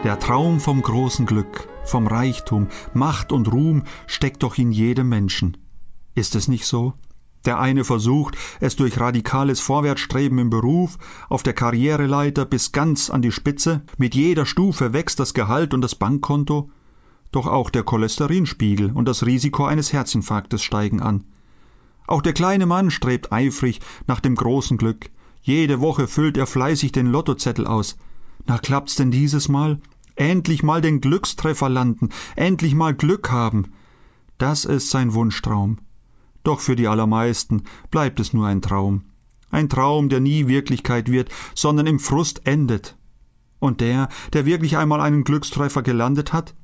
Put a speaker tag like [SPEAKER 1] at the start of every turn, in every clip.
[SPEAKER 1] Der Traum vom großen Glück, vom Reichtum, Macht und Ruhm steckt doch in jedem Menschen. Ist es nicht so? Der eine versucht, es durch radikales Vorwärtsstreben im Beruf, auf der Karriereleiter bis ganz an die Spitze. Mit jeder Stufe wächst das Gehalt und das Bankkonto. Doch auch der Cholesterinspiegel und das Risiko eines Herzinfarktes steigen an. Auch der kleine Mann strebt eifrig nach dem großen Glück. Jede Woche füllt er fleißig den Lottozettel aus. Na, klappt's denn dieses Mal? Endlich mal den Glückstreffer landen, endlich mal Glück haben. Das ist sein Wunschtraum. Doch für die allermeisten bleibt es nur ein Traum. Ein Traum, der nie Wirklichkeit wird, sondern im Frust endet. Und der wirklich einmal einen Glückstreffer gelandet hat?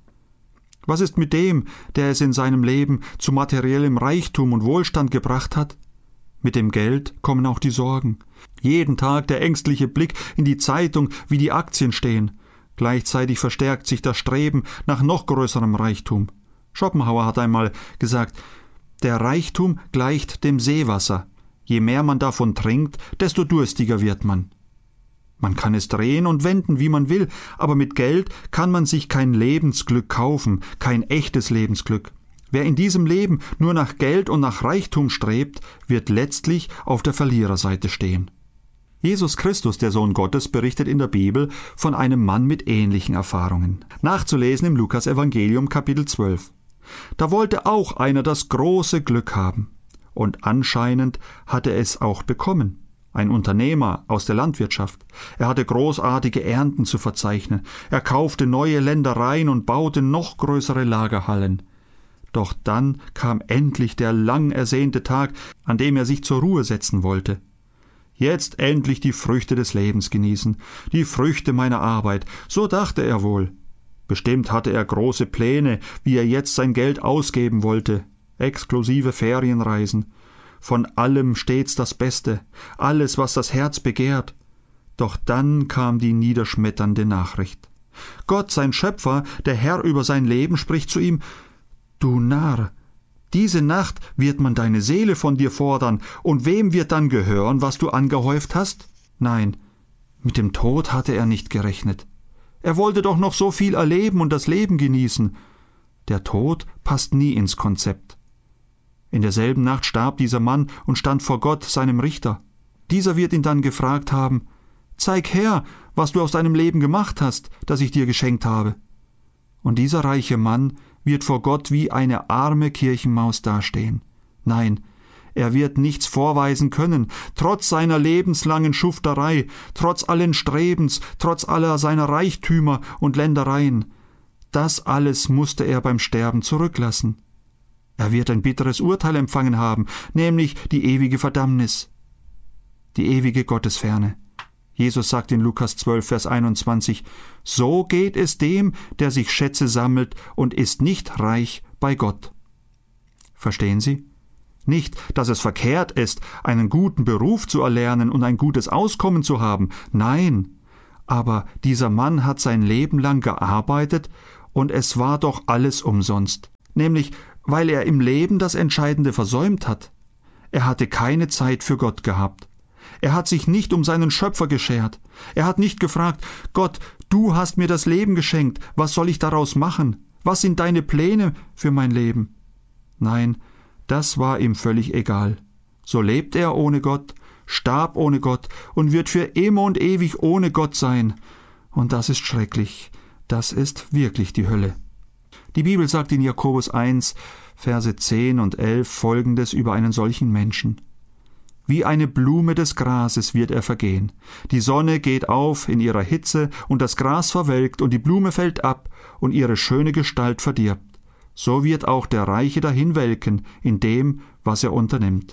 [SPEAKER 1] Was ist mit dem, der es in seinem Leben zu materiellem Reichtum und Wohlstand gebracht hat? Mit dem Geld kommen auch die Sorgen. Jeden Tag der ängstliche Blick in die Zeitung, wie die Aktien stehen. Gleichzeitig verstärkt sich das Streben nach noch größerem Reichtum. Schopenhauer hat einmal gesagt, der Reichtum gleicht dem Seewasser. Je mehr man davon trinkt, desto durstiger wird man. Man kann es drehen und wenden, wie man will, aber mit Geld kann man sich kein Lebensglück kaufen, kein echtes Lebensglück. Wer in diesem Leben nur nach Geld und nach Reichtum strebt, wird letztlich auf der Verliererseite stehen. Jesus Christus, der Sohn Gottes, berichtet in der Bibel von einem Mann mit ähnlichen Erfahrungen. Nachzulesen im Lukas-Evangelium Kapitel 12. Da wollte auch einer das große Glück haben. Und anscheinend hatte es auch bekommen. Ein Unternehmer aus der Landwirtschaft. Er hatte großartige Ernten zu verzeichnen. Er kaufte neue Ländereien und baute noch größere Lagerhallen. Doch dann kam endlich der lang ersehnte Tag, an dem er sich zur Ruhe setzen wollte. Jetzt endlich die Früchte des Lebens genießen, die Früchte meiner Arbeit, so dachte er wohl. Bestimmt hatte er große Pläne, wie er jetzt sein Geld ausgeben wollte. Exklusive Ferienreisen. Von allem stets das Beste, alles, was das Herz begehrt. Doch dann kam die niederschmetternde Nachricht. Gott, sein Schöpfer, der Herr über sein Leben, spricht zu ihm: Du Narr, diese Nacht wird man deine Seele von dir fordern, und wem wird dann gehören, was du angehäuft hast? Nein, mit dem Tod hatte er nicht gerechnet. Er wollte doch noch so viel erleben und das Leben genießen. Der Tod passt nie ins Konzept. In derselben Nacht starb dieser Mann und stand vor Gott, seinem Richter. Dieser wird ihn dann gefragt haben: Zeig her, was du aus deinem Leben gemacht hast, das ich dir geschenkt habe. Und dieser reiche Mann wird vor Gott wie eine arme Kirchenmaus dastehen. Nein, er wird nichts vorweisen können, trotz seiner lebenslangen Schufterei, trotz allen Strebens, trotz aller seiner Reichtümer und Ländereien. Das alles musste er beim Sterben zurücklassen. Er wird ein bitteres Urteil empfangen haben, nämlich die ewige Verdammnis, die ewige Gottesferne. Jesus sagt in Lukas 12, Vers 21, so geht es dem, der sich Schätze sammelt und ist nicht reich bei Gott. Verstehen Sie? Nicht, dass es verkehrt ist, einen guten Beruf zu erlernen und ein gutes Auskommen zu haben. Nein, aber dieser Mann hat sein Leben lang gearbeitet und es war doch alles umsonst. Nämlich, weil er im Leben das Entscheidende versäumt hat. Er hatte keine Zeit für Gott gehabt. Er hat sich nicht um seinen Schöpfer geschert. Er hat nicht gefragt: Gott, du hast mir das Leben geschenkt, was soll ich daraus machen? Was sind deine Pläne für mein Leben? Nein, das war ihm völlig egal. So lebt er ohne Gott, starb ohne Gott und wird für immer und ewig ohne Gott sein. Und das ist schrecklich. Das ist wirklich die Hölle. Die Bibel sagt in Jakobus 1, Verse 10 und 11 Folgendes über einen solchen Menschen. Wie eine Blume des Grases wird er vergehen. Die Sonne geht auf in ihrer Hitze, und das Gras verwelkt, und die Blume fällt ab, und ihre schöne Gestalt verdirbt. So wird auch der Reiche dahinwelken in dem, was er unternimmt.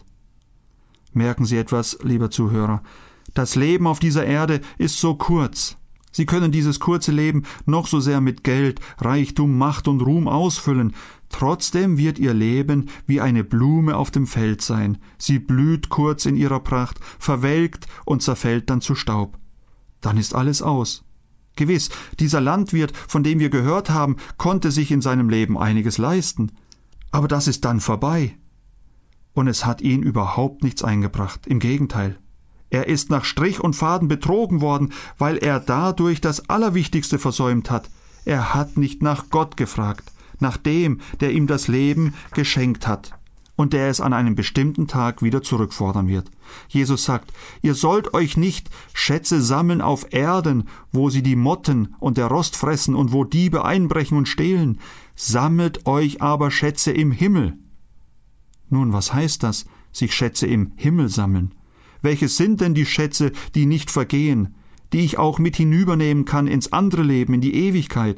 [SPEAKER 1] Merken Sie etwas, lieber Zuhörer. Das Leben auf dieser Erde ist so kurz. Sie können dieses kurze Leben noch so sehr mit Geld, Reichtum, Macht und Ruhm ausfüllen. Trotzdem wird ihr Leben wie eine Blume auf dem Feld sein. Sie blüht kurz in ihrer Pracht, verwelkt und zerfällt dann zu Staub. Dann ist alles aus. Gewiss, dieser Landwirt, von dem wir gehört haben, konnte sich in seinem Leben einiges leisten. Aber das ist dann vorbei. Und es hat ihn überhaupt nichts eingebracht. Im Gegenteil. Er ist nach Strich und Faden betrogen worden, weil er dadurch das Allerwichtigste versäumt hat, Er hat nicht nach Gott gefragt, nach dem, der ihm das Leben geschenkt hat und der es an einem bestimmten Tag wieder zurückfordern wird. Jesus sagt, ihr sollt euch nicht Schätze sammeln auf Erden, wo sie die Motten und der Rost fressen und wo Diebe einbrechen und stehlen. Sammelt euch aber Schätze im Himmel. Nun, was heißt das, sich Schätze im Himmel sammeln? Welche sind denn die Schätze, die nicht vergehen, die ich auch mit hinübernehmen kann ins andere Leben, in die Ewigkeit?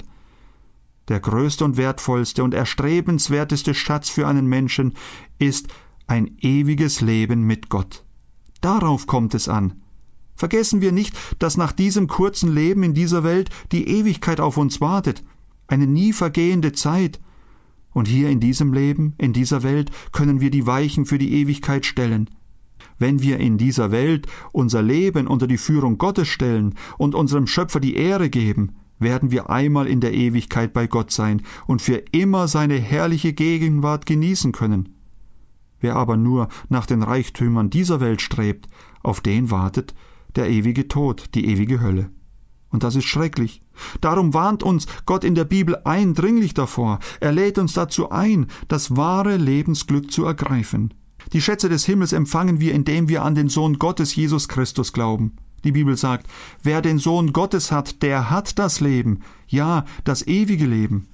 [SPEAKER 1] Der größte und wertvollste und erstrebenswerteste Schatz für einen Menschen ist ein ewiges Leben mit Gott. Darauf kommt es an. Vergessen wir nicht, dass nach diesem kurzen Leben in dieser Welt die Ewigkeit auf uns wartet, eine nie vergehende Zeit. Und hier in diesem Leben, in dieser Welt, können wir die Weichen für die Ewigkeit stellen. Wenn wir in dieser Welt unser Leben unter die Führung Gottes stellen und unserem Schöpfer die Ehre geben, werden wir einmal in der Ewigkeit bei Gott sein und für immer seine herrliche Gegenwart genießen können. Wer aber nur nach den Reichtümern dieser Welt strebt, auf den wartet der ewige Tod, die ewige Hölle. Und das ist schrecklich. Darum warnt uns Gott in der Bibel eindringlich davor. Er lädt uns dazu ein, das wahre Lebensglück zu ergreifen. Die Schätze des Himmels empfangen wir, indem wir an den Sohn Gottes, Jesus Christus, glauben. Die Bibel sagt, wer den Sohn Gottes hat, der hat das Leben, ja, das ewige Leben.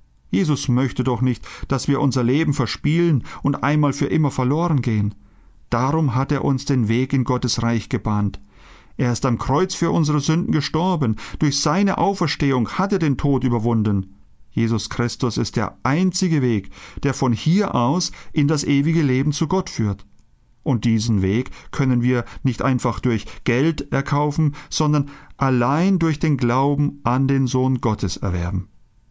[SPEAKER 1] Jesus möchte doch nicht, dass wir unser Leben verspielen und einmal für immer verloren gehen. Darum hat er uns den Weg in Gottes Reich gebahnt. Er ist am Kreuz für unsere Sünden gestorben. Durch seine Auferstehung hat er den Tod überwunden. Jesus Christus ist der einzige Weg, der von hier aus in das ewige Leben zu Gott führt. Und diesen Weg können wir nicht einfach durch Geld erkaufen, sondern allein durch den Glauben an den Sohn Gottes erwerben.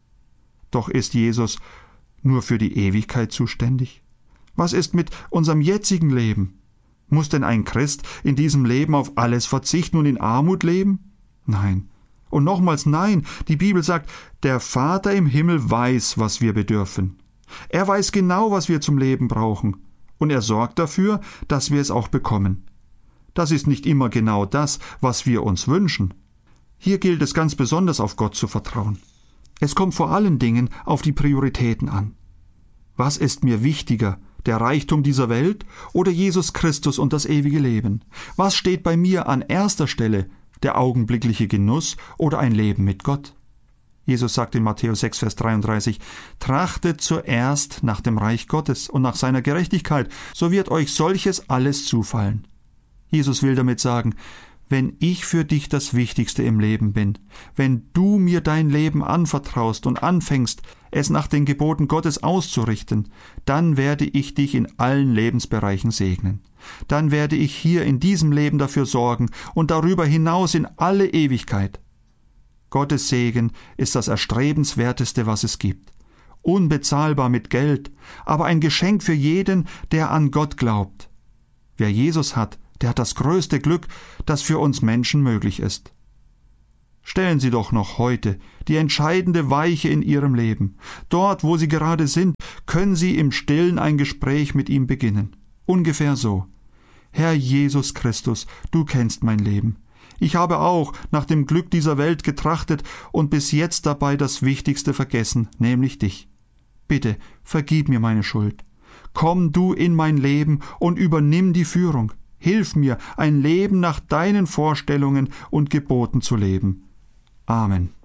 [SPEAKER 1] Doch ist Jesus nur für die Ewigkeit zuständig? Was ist mit unserem jetzigen Leben? Muss denn ein Christ in diesem Leben auf alles verzichten und in Armut leben? Nein. Und nochmals nein, die Bibel sagt, der Vater im Himmel weiß, was wir bedürfen. Er weiß genau, was wir zum Leben brauchen. Und er sorgt dafür, dass wir es auch bekommen. Das ist nicht immer genau das, was wir uns wünschen. Hier gilt es ganz besonders, auf Gott zu vertrauen. Es kommt vor allen Dingen auf die Prioritäten an. Was ist mir wichtiger, der Reichtum dieser Welt oder Jesus Christus und das ewige Leben? Was steht bei mir an erster Stelle, der augenblickliche Genuss oder ein Leben mit Gott? Jesus sagt in Matthäus 6, Vers 33, »Trachtet zuerst nach dem Reich Gottes und nach seiner Gerechtigkeit, so wird euch solches alles zufallen.« Jesus will damit sagen, wenn ich für dich das Wichtigste im Leben bin, wenn du mir dein Leben anvertraust und anfängst, es nach den Geboten Gottes auszurichten, dann werde ich dich in allen Lebensbereichen segnen. Dann werde ich hier in diesem Leben dafür sorgen und darüber hinaus in alle Ewigkeit. Gottes Segen ist das Erstrebenswerteste, was es gibt. Unbezahlbar mit Geld, aber ein Geschenk für jeden, der an Gott glaubt. Wer Jesus hat, der hat das größte Glück, das für uns Menschen möglich ist. Stellen Sie doch noch heute die entscheidende Weiche in Ihrem Leben. Dort, wo Sie gerade sind, können Sie im Stillen ein Gespräch mit ihm beginnen. Ungefähr so: Herr Jesus Christus, du kennst mein Leben. Ich habe auch nach dem Glück dieser Welt getrachtet und bis jetzt dabei das Wichtigste vergessen, nämlich dich. Bitte, vergib mir meine Schuld. Komm du in mein Leben und übernimm die Führung. Hilf mir, ein Leben nach deinen Vorstellungen und Geboten zu leben. Amen.